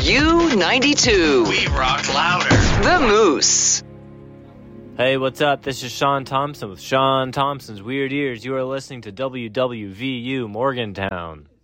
WVU-92. We rock louder. The Moose. Hey, what's up? This is Sean Thompson with Sean Thompson's Weird Ears. You are listening to WWVU Morgantown.